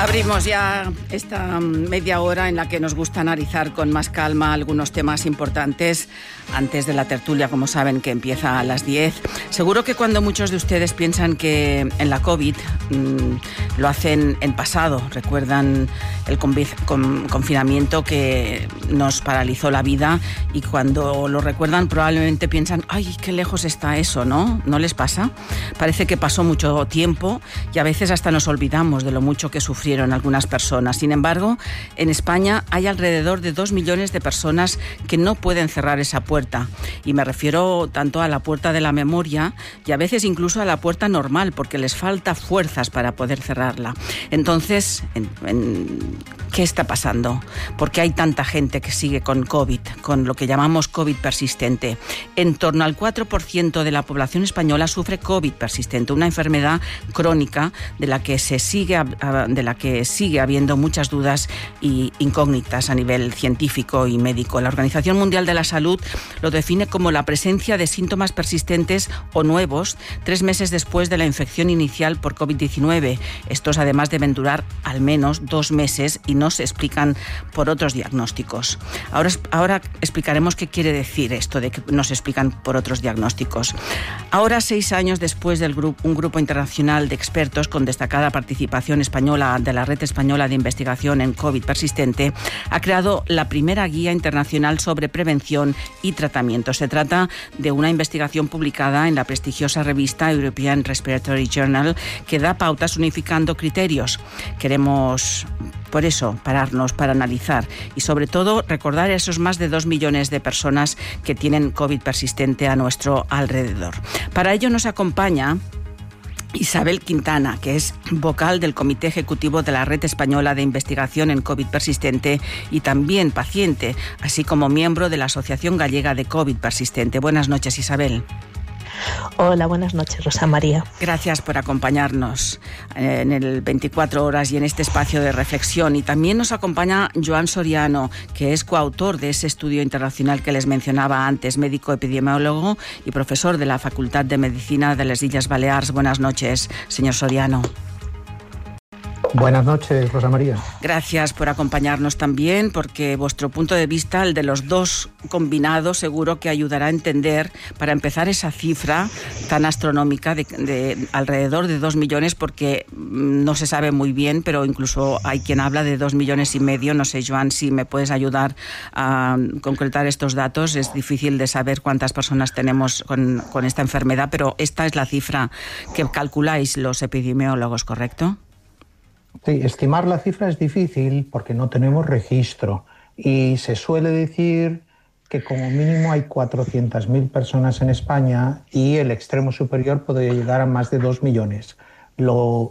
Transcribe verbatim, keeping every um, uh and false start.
Abrimos ya esta media hora en la que nos gusta analizar con más calma algunos temas importantes antes de la tertulia, como saben, que empieza a las diez. Seguro que cuando muchos de ustedes piensan que en la COVID mmm, lo hacen en pasado, recuerdan el con- confinamiento que nos paralizó la vida, y cuando lo recuerdan probablemente piensan, ay, qué lejos está eso, ¿no? ¿No les pasa? Parece que pasó mucho tiempo y a veces hasta nos olvidamos de lo mucho que sufrieron algunas personas. Sin embargo, en España hay alrededor de dos millones de personas que no pueden cerrar esa puerta. Y me refiero tanto a la puerta de la memoria y a veces incluso a la puerta normal, porque les falta fuerzas para poder cerrarla. Entonces, en, en, ¿qué está pasando? ¿Por qué hay tanta gente que sigue con COVID, con lo que llamamos COVID persistente? En torno al cuatro por ciento de la población española sufre COVID persistente, una enfermedad crónica de la que se sigue de la que sigue habiendo muchas dudas y incógnitas a nivel científico y médico. La Organización Mundial de la Salud lo define como la presencia de síntomas persistentes o nuevos tres meses después de la infección inicial por COVID diecinueve. Estos además deben durar al menos dos meses y no se explican por otros diagnósticos. Ahora, ahora explicaremos qué quiere decir esto de que no se explican por otros diagnósticos. Ahora, seis años después del grupo, un grupo internacional de expertos con destacada participación española de la Red Española de Investigación en COVID persistente ha creado la primera guía internacional sobre prevención y tratamiento. Se trata de una investigación publicada en la prestigiosa revista European Respiratory Journal que da pautas unificando criterios. Queremos, por eso, pararnos para analizar y sobre todo recordar a esos más de dos millones de personas que tienen COVID persistente a nuestro alrededor. Para ello nos acompaña Isabel Quintana, que es vocal del Comité Ejecutivo de la Red Española de Investigación en COVID persistente y también paciente, así como miembro de la Asociación Gallega de COVID persistente. Buenas noches, Isabel. Hola, buenas noches, Rosa María. Gracias por acompañarnos en el veinticuatro horas y en este espacio de reflexión. Y también nos acompaña Joan Soriano, que es coautor de ese estudio internacional que les mencionaba antes, médico epidemiólogo y profesor de la Facultad de Medicina de las Illes Balears. Buenas noches, señor Soriano. Buenas noches, Rosa María. Gracias por acompañarnos también, porque vuestro punto de vista, el de los dos combinados, seguro que ayudará a entender, para empezar, esa cifra tan astronómica de, de alrededor de dos millones, porque no se sabe muy bien, pero incluso hay quien habla de dos millones y medio. No sé, Joan, si me puedes ayudar a concretar estos datos. Es difícil de saber cuántas personas tenemos con, con esta enfermedad, pero esta es la cifra que calculáis los epidemiólogos, ¿correcto? Sí, estimar la cifra es difícil porque no tenemos registro y se suele decir que como mínimo hay cuatrocientas mil personas en España y el extremo superior puede llegar a más de dos millones. Lo